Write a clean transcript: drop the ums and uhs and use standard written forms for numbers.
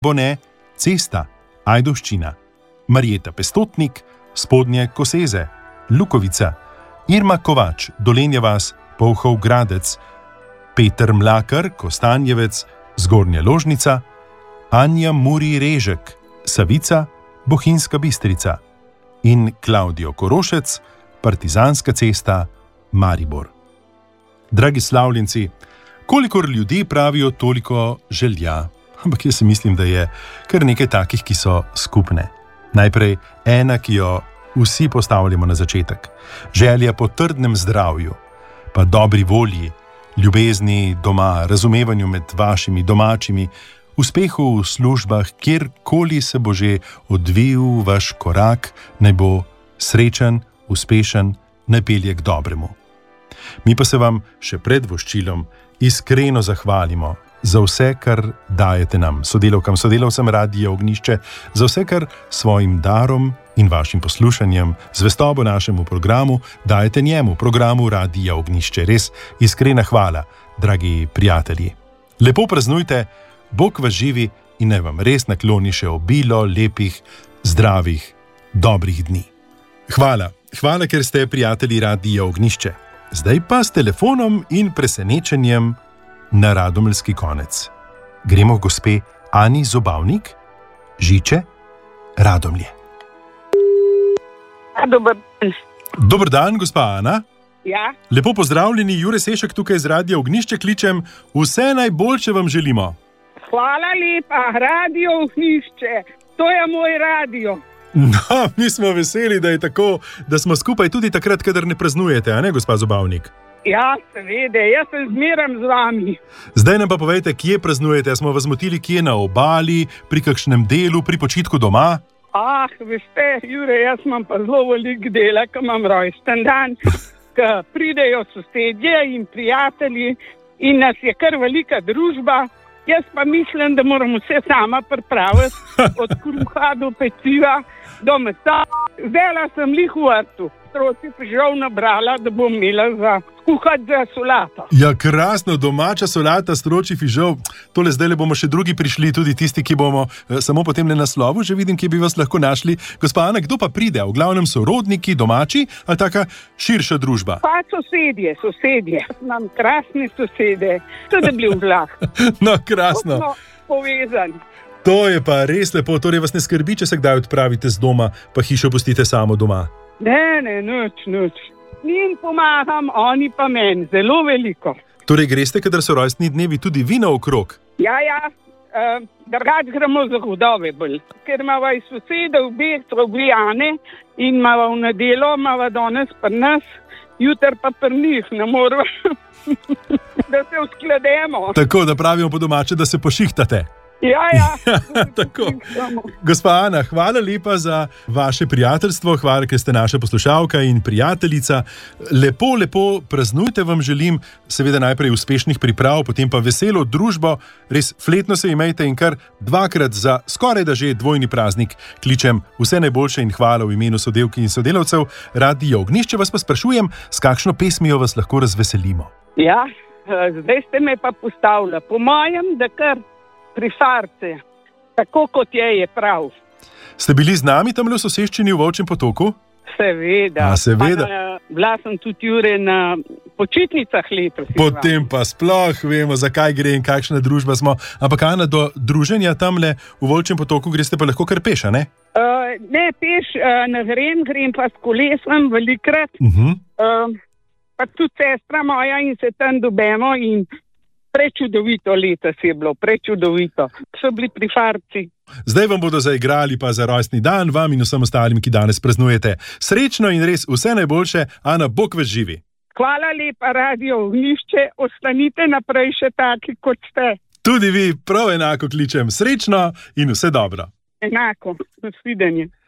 Bone, Cesta, Ajdovščina, Marjeta Pestotnik, Spodnje Koseze, Lukovica, Irma Kovač, Dolenja vas, Polhov Gradec, Peter Mlakar, Kostanjevec, Zgornja Ložnica, Anja Muri Režek, Savica, Bohinjska Bistrica in Klavdijo Korošec, Partizanska cesta, Maribor. Dragi slavljenci, kolikor ljudi pravijo, toliko želja, ampak jaz mislim, da je kar nekaj takih, ki so skupne. Najprej ena, ki jo vsi postavljamo na začetek. Želja po trdnem zdravju, pa dobri volji, ljubezni doma, razumevanju med vašimi domačimi, uspehu v službah, kjerkoli se bo že odvil vaš korak, naj bo srečen, uspešen, naj pelje k dobremu. Mi pa se vam še pred voščilom iskreno zahvalimo za vse, kar dajete nam, sodelavkam, sodelavcem Radia Ognjišče, za vse, kar svojim darom in vašim poslušanjem, zvestobo našemu programu, dajete njemu, programu Radia Ognjišče. Res iskrena hvala, dragi prijatelji. Lepo praznujte, Bog vas živi in naj vam res nakloni še obilo lepih, zdravih, dobrih dni. Hvala, ker ste prijatelji Radia Ognjišče. Zdaj pa s telefonom in presenečenjem na radomljski konec. Gremo k gospe Ani Zobavnik, Žiče, Radomlje. Dober dan. Dober dan, gospa Ana. Ja. Lepo pozdravljeni, Jure Sešek tukaj z Radia Ognjišče kličem. Vse najboljše vam želimo. Hvala lepa, Radio Ognjišče. To je moj radio. No, mi smo veseli, da je tako, da smo skupaj tudi takrat, kadar ne praznujete, a ne, gospa Zobavnik? Ja, seveda, jaz sem zmeraj z vami. Zdaj nam pa povejte, kje praznujete? Smo vas motili kje, na obali, pri kakšnem delu, pri počitku doma? Veste, Jure, jaz imam pa zelo veliko dela, ko imam rojsten dan, ko pridejo sosedje in prijatelji in nas je kar velika družba. Jaz pa mislim, da moram vse sama pripraviti, od kruha do peciva, do mesa. Zdajla sem lih v vrtu. Stroci fižol nabrala, da bom imela za kuhati za solato. Ja, krasno, domača solata, stroči fižol. Tole zdaj bomo še drugi prišli, tudi tisti, ki bomo samo potem na naslovu, že vidim, kje bi vas lahko našli. Gospa Ana, kdo pa pride? V glavnem sorodniki, domači ali taka širša družba? Pa sosedje. Imam krasne sosede, tudi bili v vlah. No, krasno. Smo povezani. To je pa res lepo, torej vas ne skrbi, če se kdaj odpravite z doma, pa hišo pustite samo doma. Ne, nič. Njim pomagam, oni pa meni, zelo veliko. Torej greste, kadar so rojstni dnevi, tudi vi naokrog? Ja, drugač gremo za hodove bolj. Ker imamo iz sosede obeh trobljane in imamo v nedeljo, imamo danes pri nas, jutri pa pri njih, ne moramo, da se usklademo. Tako, da pravimo po domače, da se pošihtate. Ja. Tako. Gospa Ana, hvala lepa za vaše prijateljstvo, hvala, ker ste naša poslušalka in prijateljica. Lepo praznujte vam želim, seveda najprej uspešnih priprav, potem pa veselo družbo, res fletno se imejte in kar dvakrat za skoraj da že dvojni praznik kličem vse najboljše in hvala v imenu sodelavk in sodelavcev Radia Ognjišče. Vas pa sprašujem, s kakšno pesmijo vas lahko razveselimo? Ja, zdaj ste me pa postavili. Po mojem, da kar Prifarce, tako kot je prav. Ste bili z nami tam v soseščini v Volčjem Potoku? Seveda. Bila sem tudi Jure na počitnicah letos. Potem pa sploh vemo, zakaj gre in kakšna družba smo. Ampak Ana, do druženja tamle v Volčjem Potoku greste pa lahko kar peš, ne? Ne, peš ne grem pa s kolesom velikrat. Pa tudi sestra moja in se tam dobemo in prečudovito letos je bilo, prečudovito. So bili Prifarci. Zdaj vam bodo zaigrali pa za rojstni dan, vam in vsem ostalim, ki danes praznujete. Srečno in res vse najboljše. Ana, Bog vas živi. Hvala lepa, Radio Ognjišče. Ostanite naprej še taki, kot ste. Tudi vi, prav enako kličem. Srečno in vse dobro. Enako. Nasvidenje.